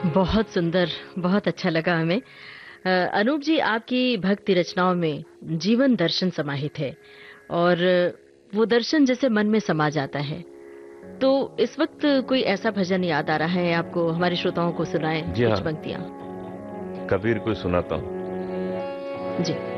बहुत सुंदर, बहुत अच्छा लगा हमें। अनूप जी, आपकी भक्ति रचनाओं में जीवन दर्शन समाहित है और वो दर्शन जैसे मन में समा जाता है। तो इस वक्त कोई ऐसा भजन याद आ रहा है आपको, हमारे श्रोताओं को सुनाएं जी कुछ हाँ, पंक्तियां। कबीर को सुनाता हूँ। जी।